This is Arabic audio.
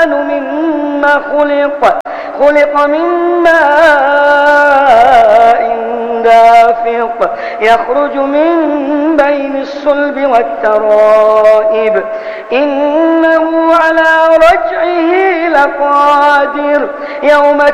مما خلق من ماء دافق يخرج من بين الصلب والترائب إنه على رجعه لقادر يوم